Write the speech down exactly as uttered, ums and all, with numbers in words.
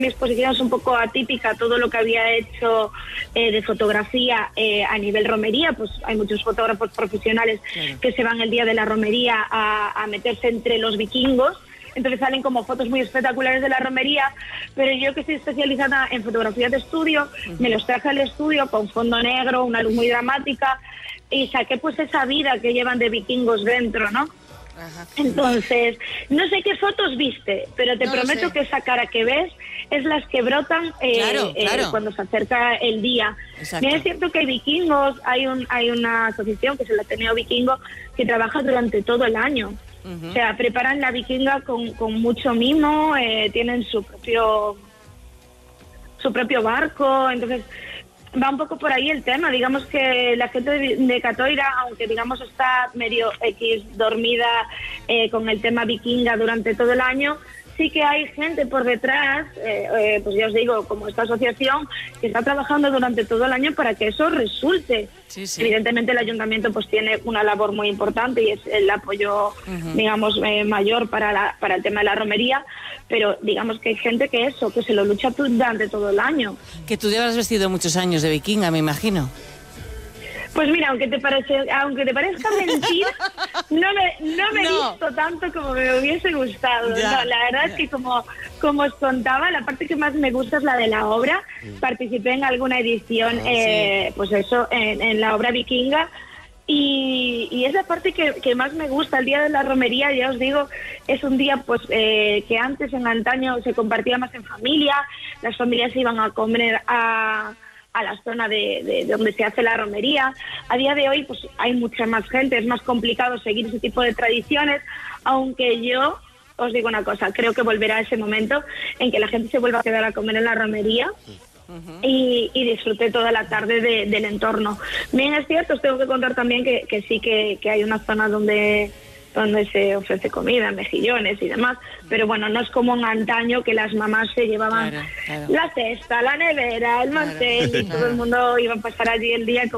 Mi exposición es un poco atípica, todo lo que había hecho eh, de fotografía eh, a nivel romería, pues hay muchos fotógrafos profesionales claro. que se van el día de la romería a, a meterse entre los vikingos, entonces salen como fotos muy espectaculares de la romería, pero yo que estoy especializada en fotografía de estudio, uh-huh. me los traje al estudio con fondo negro, una luz muy dramática, y saqué pues esa vida que llevan de vikingos dentro, ¿no? Ajá. Entonces, no sé qué fotos viste, pero te no prometo que esa cara que ves es las que brotan eh, claro, claro. Eh, cuando se acerca el día. Bien, es cierto que hay vikingos, hay un hay una asociación que es el Ateneo Vikingo que trabaja durante todo el año. Uh-huh. O sea, preparan la vikinga con, con mucho mimo, eh, tienen su propio su propio barco, entonces va un poco por ahí el tema. Digamos que la gente de, de Catoira, aunque digamos está medio X dormida eh, con el tema vikinga durante todo el año, sí que hay gente por detrás, eh, eh, pues ya os digo, como esta asociación, que está trabajando durante todo el año para que eso resulte. Sí, sí. Evidentemente el ayuntamiento pues tiene una labor muy importante y es el apoyo, uh-huh. digamos, eh, mayor para, la, para el tema de la romería, pero digamos que hay gente que eso, que se lo lucha durante todo el año. Que tú llevas vestido muchos años de vikinga, me imagino. Pues mira, aunque te parece, aunque te parezca mentira, no me, no me he no. visto tanto como me hubiese gustado. Ya, no, la verdad ya. es que como, como os contaba, la parte que más me gusta es la de la obra. Mm. Participé en alguna edición, ah, eh, sí. pues eso, en, en la obra vikinga. Y, y es la parte que, que más me gusta. El día de la romería, ya os digo, es un día pues eh, que antes en antaño se compartía más en familia, las familias iban a comer a... a la zona de, de, de donde se hace la romería. A día de hoy pues hay mucha más gente, es más complicado seguir ese tipo de tradiciones, aunque yo os digo una cosa, creo que volverá ese momento en que la gente se vuelva a quedar a comer en la romería uh-huh. y, y disfrute toda la tarde de, del entorno. Bien, es cierto, os tengo que contar también que, que sí que, que hay una zona donde donde se ofrece comida, mejillones y demás, pero bueno, no es como en antaño que las mamás se llevaban claro, claro. la cesta, la nevera, el mantel claro, y claro. todo el mundo iba a pasar allí el día